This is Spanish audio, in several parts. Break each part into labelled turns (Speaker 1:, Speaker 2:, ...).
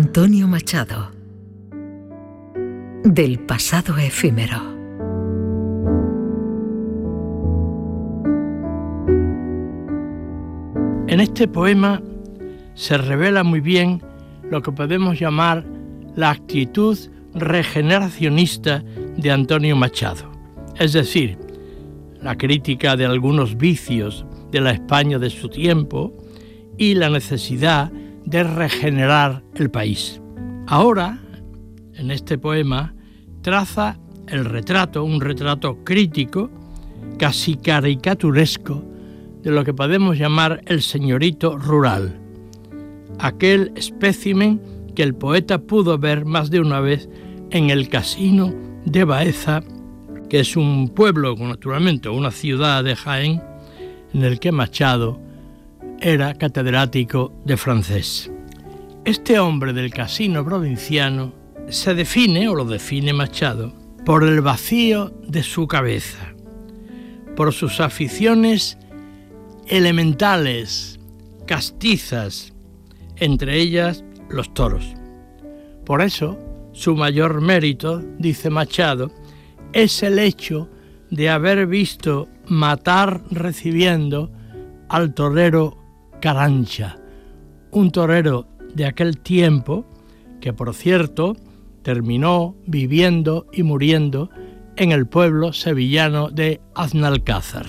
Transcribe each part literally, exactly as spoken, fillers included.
Speaker 1: Antonio Machado. Del pasado efímero.
Speaker 2: En este poema se revela muy bien lo que podemos llamar la actitud regeneracionista de Antonio Machado, es decir, la crítica de algunos vicios de la España de su tiempo y la necesidad de regenerar el país. Ahora, en este poema, traza el retrato, un retrato crítico, casi caricaturesco, de lo que podemos llamar el señorito rural, aquel espécimen que el poeta pudo ver más de una vez en el casino de Baeza, que es un pueblo, naturalmente, una ciudad de Jaén, en el que Machado era catedrático de francés. Este hombre del casino provinciano se define, o lo define Machado, por el vacío de su cabeza, por sus aficiones elementales, castizas, entre ellas los toros. Por eso, su mayor mérito, dice Machado, es el hecho de haber visto matar recibiendo al torero Carancha, un torero de aquel tiempo que, por cierto, terminó viviendo y muriendo en el pueblo sevillano de Aznalcázar.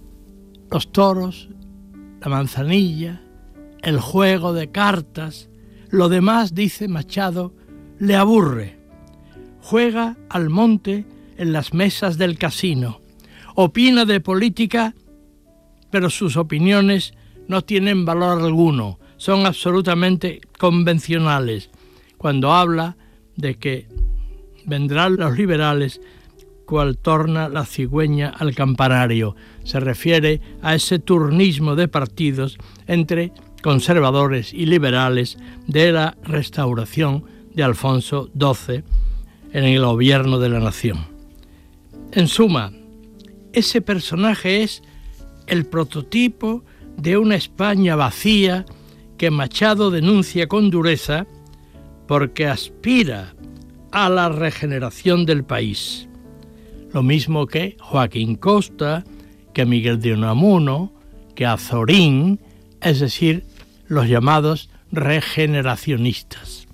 Speaker 2: Los toros, la manzanilla, el juego de cartas, lo demás, dice Machado, le aburre. Juega al monte en las mesas del casino, opina de política, pero sus opiniones no tienen valor alguno, son absolutamente convencionales. Cuando habla de que vendrán los liberales, cual torna la cigüeña al campanario, se refiere a ese turnismo de partidos entre conservadores y liberales de la restauración de Alfonso doce en el gobierno de la nación. En suma, ese personaje es el prototipo de una España vacía que Machado denuncia con dureza porque aspira a la regeneración del país. Lo mismo que Joaquín Costa, que Miguel de Unamuno, que Azorín, es decir, los llamados regeneracionistas.